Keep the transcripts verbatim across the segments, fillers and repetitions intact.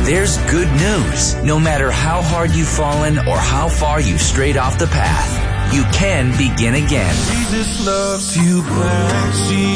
there's good news. No matter how hard you've fallen or how far you've strayed off the path, you can begin again. Jesus loves you back.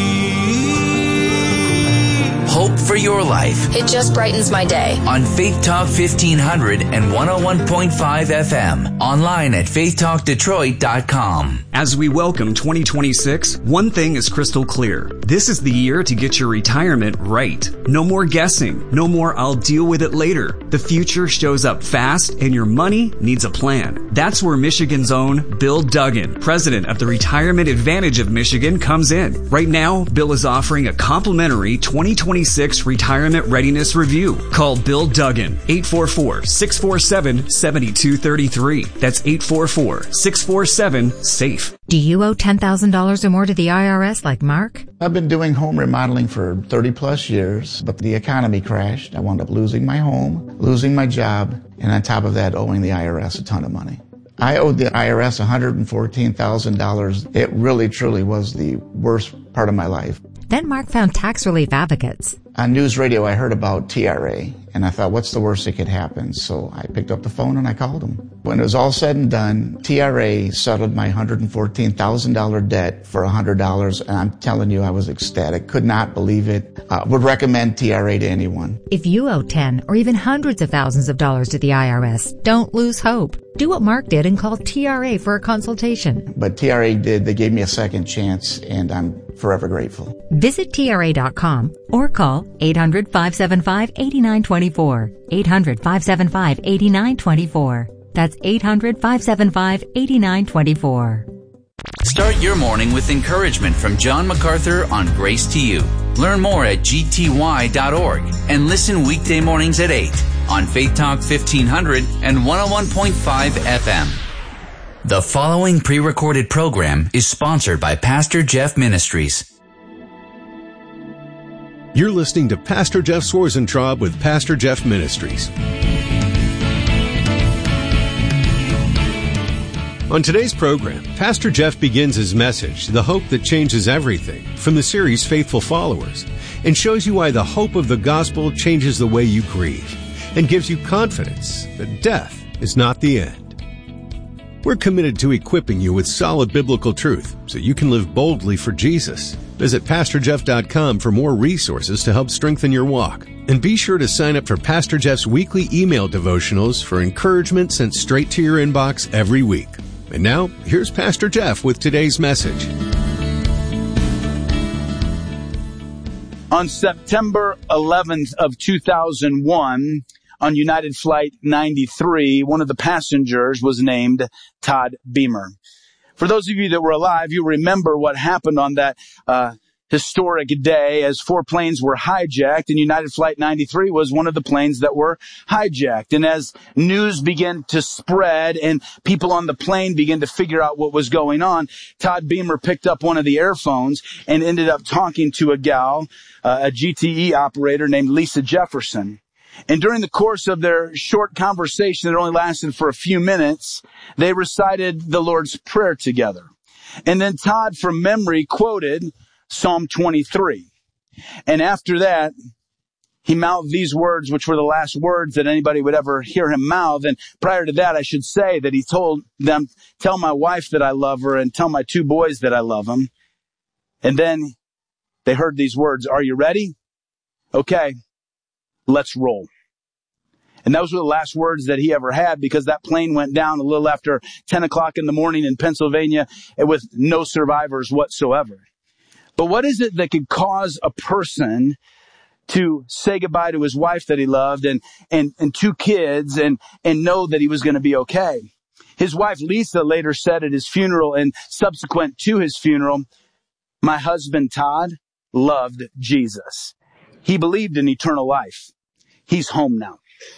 Hope for your life. It just brightens my day. On Faith Talk fifteen hundred and one oh one point five F M. Online at faith talk detroit dot com. As we welcome twenty twenty-six, one thing is crystal clear. This is the year to get your retirement right. No more guessing. No more I'll deal with it later. The future shows up fast and your money needs a plan. That's where Michigan's own Bill Duggan, president of the Retirement Advantage of Michigan, comes in. Right now, Bill is offering a complimentary twenty twenty-six Retirement Readiness Review. Call Bill Duggan, eight four four, six four seven, seven two three three. That's eight four four, six four seven, SAFE. Do you owe ten thousand dollars or more to the I R S like Mark? I've been doing home remodeling for thirty plus years, but the economy crashed. I wound up losing my home, losing my job, and on top of that, owing the I R S a ton of money. I owed the I R S one hundred fourteen thousand dollars. It really, truly was the worst part of my life. Then Mark found Tax Relief Advocates. On news radio, I heard about T R A, and I thought, what's the worst that could happen? So I picked up the phone and I called them. When it was all said and done, T R A settled my one hundred fourteen thousand dollars debt for one hundred dollars, and I'm telling you, I was ecstatic. Could not believe it. Uh, would recommend T R A to anyone. If you owe ten or even hundreds of thousands of dollars to the I R S, don't lose hope. Do what Mark did and call T R A for a consultation. But T R A did. They gave me a second chance, and I'm forever grateful. Visit T R A dot com or call eight hundred, five seven five, eight nine two four. eight hundred, five seven five, eight nine two four. That's eight hundred, five seven five, eight nine two four. Start your morning with encouragement from John MacArthur on Grace to You. Learn more at G T Y dot org and listen weekday mornings at eight on Faith Talk fifteen hundred and one oh one point five F M. The following pre-recorded program is sponsored by Pastor Jeff Ministries. You're listening to Pastor Jeff Swarzentraub with Pastor Jeff Ministries. On today's program, Pastor Jeff begins his message, The Hope That Changes Everything, from the series Faithful Followers, and shows you why the hope of the gospel changes the way you grieve and gives you confidence that death is not the end. We're committed to equipping you with solid biblical truth so you can live boldly for Jesus. Visit pastor jeff dot com for more resources to help strengthen your walk. And be sure to sign up for Pastor Jeff's weekly email devotionals for encouragement sent straight to your inbox every week. And now, here's Pastor Jeff with today's message. On September eleventh of two thousand one, on United Flight ninety-three, one of the passengers was named Todd Beamer. For those of you that were alive, you remember what happened on that uh historic day as four planes were hijacked, and United Flight ninety-three was one of the planes that were hijacked. And as news began to spread and people on the plane began to figure out what was going on, Todd Beamer picked up one of the earphones and ended up talking to a gal, uh, a G T E operator named Lisa Jefferson. And during the course of their short conversation that only lasted for a few minutes, they recited the Lord's Prayer together. And then Todd, from memory, quoted Psalm twenty-three. And after that, he mouthed these words, which were the last words that anybody would ever hear him mouth. And prior to that, I should say that he told them, tell my wife that I love her and tell my two boys that I love them. And then they heard these words, are you ready? Okay, let's roll. And those were the last words that he ever had, because that plane went down a little after ten o'clock in the morning in Pennsylvania with no survivors whatsoever. But what is it that could cause a person to say goodbye to his wife that he loved and, and, and two kids and, and know that he was going to be okay? His wife, Lisa, later said at his funeral and subsequent to his funeral, my husband, Todd, loved Jesus. He believed in eternal life. He's home now.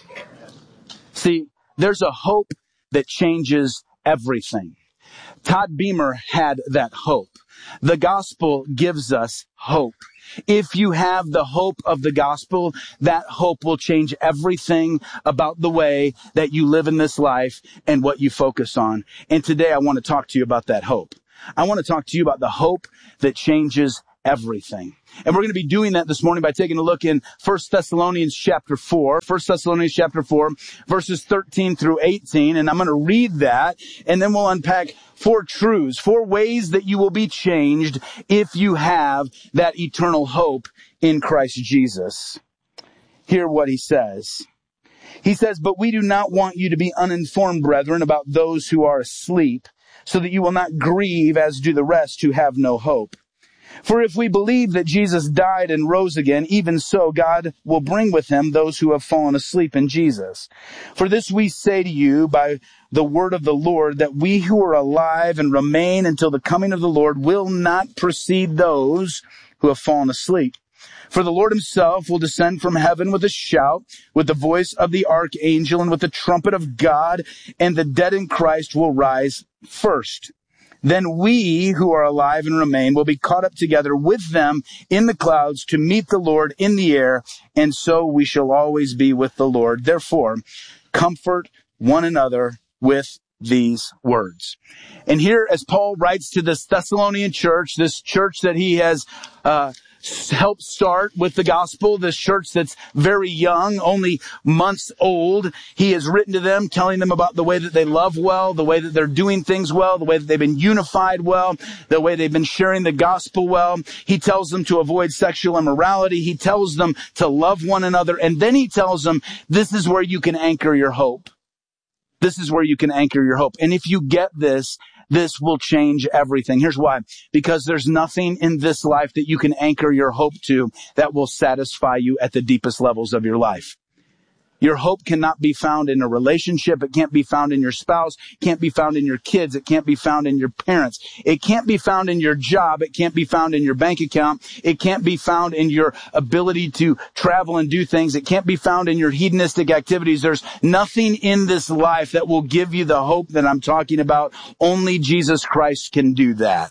See, there's a hope that changes everything. Todd Beamer had that hope. The gospel gives us hope. If you have the hope of the gospel, that hope will change everything about the way that you live in this life and what you focus on. And today I want to talk to you about that hope. I want to talk to you about the hope that changes everything. And we're going to be doing that this morning by taking a look in First Thessalonians chapter four, First Thessalonians chapter four, verses thirteen through eighteen. And I'm going to read that, and then we'll unpack four truths, four ways that you will be changed if you have that eternal hope in Christ Jesus. Hear what he says. He says, "But we do not want you to be uninformed, brethren, about those who are asleep, so that you will not grieve as do the rest who have no hope. For if we believe that Jesus died and rose again, even so God will bring with him those who have fallen asleep in Jesus. For this we say to you by the word of the Lord, that we who are alive and remain until the coming of the Lord will not precede those who have fallen asleep. For the Lord himself will descend from heaven with a shout, with the voice of the archangel, and with the trumpet of God, and the dead in Christ will rise first. Then we who are alive and remain will be caught up together with them in the clouds to meet the Lord in the air, and so we shall always be with the Lord. Therefore, comfort one another with these words." And here, as Paul writes to this Thessalonian church, this church that he has uh helped start with the gospel, this church that's very young, only months old. He has written to them, telling them about the way that they love well, the way that they're doing things well, the way that they've been unified well, the way they've been sharing the gospel well. He tells them to avoid sexual immorality. He tells them to love one another. And then he tells them, this is where you can anchor your hope. This is where you can anchor your hope. And if you get this, this will change everything. Here's why. Because there's nothing in this life that you can anchor your hope to that will satisfy you at the deepest levels of your life. Your hope cannot be found in a relationship. It can't be found in your spouse. It can't be found in your kids. It can't be found in your parents. It can't be found in your job. It can't be found in your bank account. It can't be found in your ability to travel and do things. It can't be found in your hedonistic activities. There's nothing in this life that will give you the hope that I'm talking about. Only Jesus Christ can do that.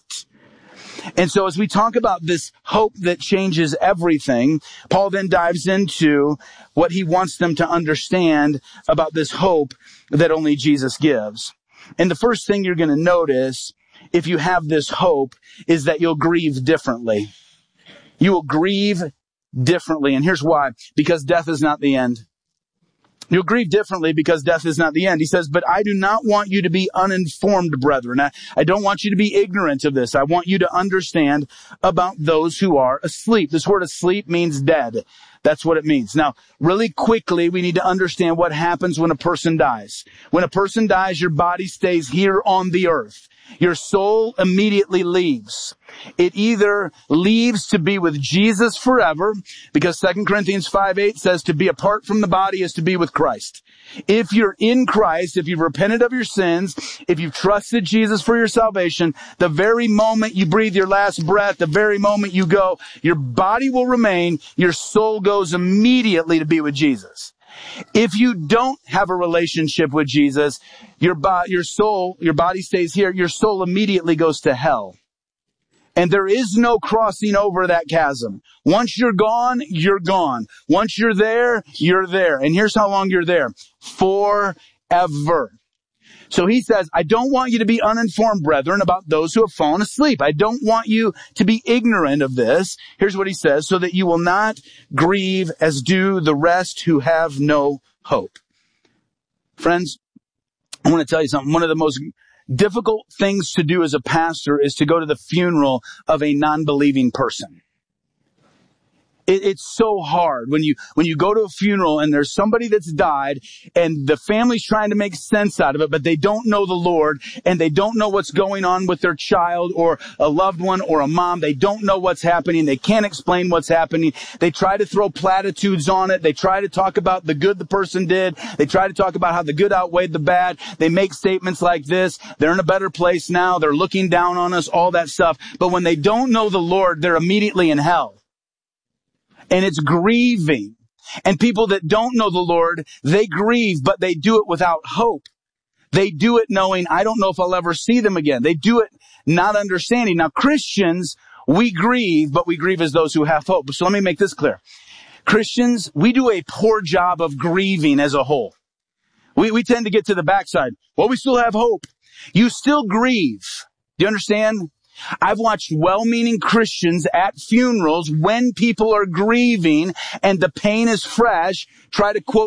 And so as we talk about this hope that changes everything, Paul then dives into what he wants them to understand about this hope that only Jesus gives. And the first thing you're going to notice, if you have this hope, is that you'll grieve differently. You will grieve differently. And here's why. Because death is not the end. You'll grieve differently because death is not the end. He says, "But I do not want you to be uninformed, brethren." I, I don't want you to be ignorant of this. I want you to understand about those who are asleep. This word asleep means dead. That's what it means. Now, really quickly, we need to understand what happens when a person dies. When a person dies, your body stays here on the earth. Your soul immediately leaves. It either leaves to be with Jesus forever, because Second Corinthians five eight says to be apart from the body is to be with Christ. If you're in Christ, if you've repented of your sins, if you've trusted Jesus for your salvation, the very moment you breathe your last breath, the very moment you go, your body will remain, your soul goes immediately to be with Jesus. If you don't have a relationship with Jesus, your bo- your soul, your body stays here, your soul immediately goes to hell. And there is no crossing over that chasm. Once you're gone, you're gone. Once you're there, you're there. And here's how long you're there. Forever. So he says, I don't want you to be uninformed, brethren, about those who have fallen asleep. I don't want you to be ignorant of this. Here's what he says, so that you will not grieve as do the rest who have no hope. Friends, I want to tell you something. One of the most difficult things to do as a pastor is to go to the funeral of a non-believing person. It, it's so hard when you, when you go to a funeral and there's somebody that's died and the family's trying to make sense out of it, but they don't know the Lord and they don't know what's going on with their child or a loved one or a mom. They don't know what's happening. They can't explain what's happening. They try to throw platitudes on it. They try to talk about the good the person did. They try to talk about how the good outweighed the bad. They make statements like this. They're in a better place now. They're looking down on us, all that stuff. But when they don't know the Lord, they're immediately in hell. And it's grieving. And people that don't know the Lord, they grieve, but they do it without hope. They do it knowing, I don't know if I'll ever see them again. They do it not understanding. Now, Christians, we grieve, but we grieve as those who have hope. So let me make this clear. Christians, we do a poor job of grieving as a whole. We, we tend to get to the backside. Well, we still have hope. You still grieve. Do you understand? I've watched well-meaning Christians at funerals when people are grieving and the pain is fresh try to quote